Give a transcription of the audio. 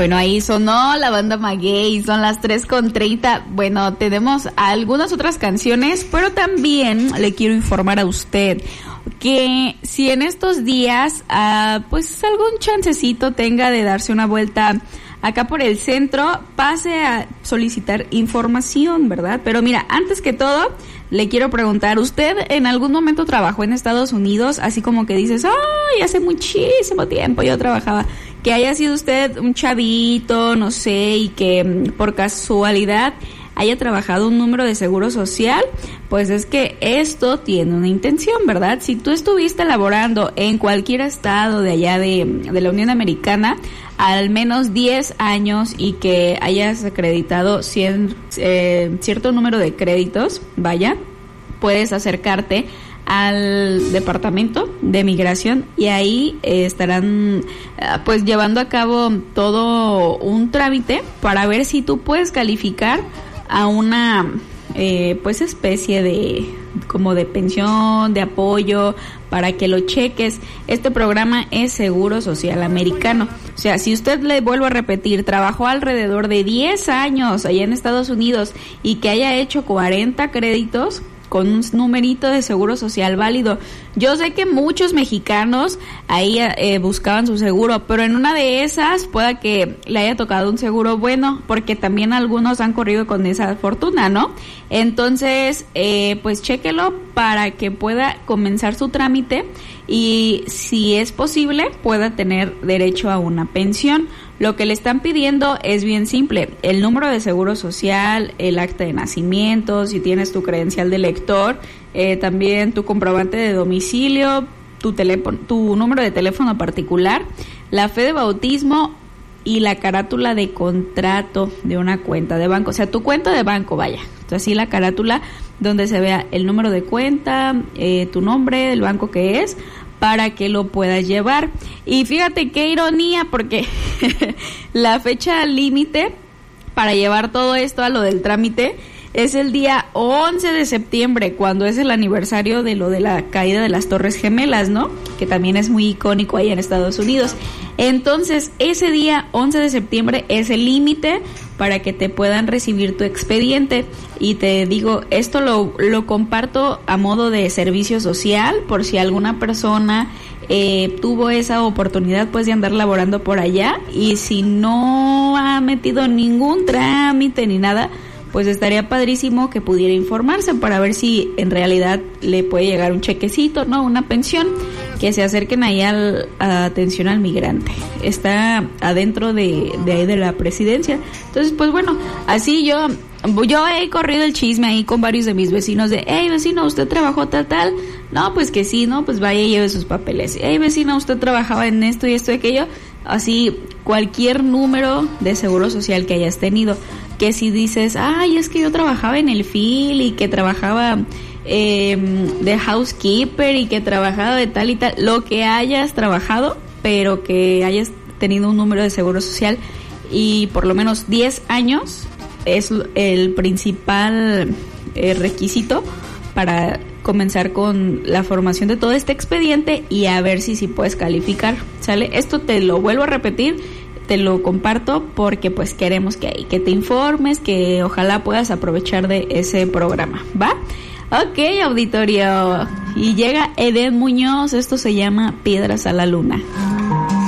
Bueno, ahí sonó la banda Maguey, son las 3:30. Bueno, tenemos algunas otras canciones, pero también le quiero informar a usted que si en estos días, pues algún chancecito tenga de darse una vuelta acá por el centro, pase a solicitar información, ¿verdad? Pero mira, antes que todo, le quiero preguntar, ¿usted en algún momento trabajó en Estados Unidos? Así como que dices, ¡ay, hace muchísimo tiempo yo trabajaba! Que haya sido usted un chavito, no sé, y que por casualidad haya trabajado un número de seguro social, pues es que esto tiene una intención, ¿verdad? Si tú estuviste laborando en cualquier estado de allá de la Unión Americana, al menos 10 años y que hayas acreditado cierto número de créditos, vaya, puedes acercarte al departamento de migración y ahí estarán pues llevando a cabo todo un trámite para ver si tú puedes calificar a una pues especie de como de pensión, de apoyo, para que lo cheques. Este programa es Seguro Social Americano. O sea, si usted, le vuelvo a repetir, trabajó alrededor de 10 años allá en Estados Unidos y que haya hecho 40 créditos con un numerito de seguro social válido. Yo sé que muchos mexicanos ahí buscaban su seguro, pero en una de esas pueda que le haya tocado un seguro bueno, porque también algunos han corrido con esa fortuna, ¿no? Entonces, pues chéquelo para que pueda comenzar su trámite y, si es posible, pueda tener derecho a una pensión. Lo que le están pidiendo es bien simple: el número de seguro social, el acta de nacimiento, si tienes tu credencial de lector, también tu comprobante de domicilio, tu número de teléfono particular, la fe de bautismo y la carátula de contrato de una cuenta de banco. O sea, tu cuenta de banco, vaya. Entonces, así la carátula donde se vea el número de cuenta, tu nombre, el banco que es, para que lo puedas llevar. Y fíjate qué ironía, porque la fecha límite para llevar todo esto a lo del trámite es el día 11 de septiembre, cuando es el aniversario de lo de la caída de las Torres Gemelas, ¿no? Que también es muy icónico ahí en Estados Unidos. Entonces, ese día 11 de septiembre es el límite para que te puedan recibir tu expediente. Y te digo, esto lo comparto a modo de servicio social, por si alguna persona tuvo esa oportunidad pues de andar laborando por allá, y si no ha metido ningún trámite ni nada, pues estaría padrísimo que pudiera informarse para ver si en realidad le puede llegar un chequecito, ¿no? Una pensión, que se acerquen ahí a atención al migrante. Está adentro de ahí de la presidencia. Entonces, pues bueno, así yo he corrido el chisme ahí con varios de mis vecinos de, hey vecino, ¿usted trabajó tal? No, pues que sí, ¿no? Pues vaya y lleve sus papeles. Hey vecino, ¿usted trabajaba en esto y esto y aquello? Así, cualquier número de seguro social que hayas tenido. Que si dices, ay, es que yo trabajaba en el FIL y que trabajaba de housekeeper y que trabajaba de tal y tal, lo que hayas trabajado, pero que hayas tenido un número de seguro social y por lo menos 10 años, es el principal requisito para comenzar con la formación de todo este expediente y a ver si puedes calificar, ¿sale? Esto te lo vuelvo a repetir, te lo comparto porque pues queremos que te informes, que ojalá puedas aprovechar de ese programa, ¿va? Ok, auditorio, y llega Eden Muñoz, esto se llama Piedras a la Luna.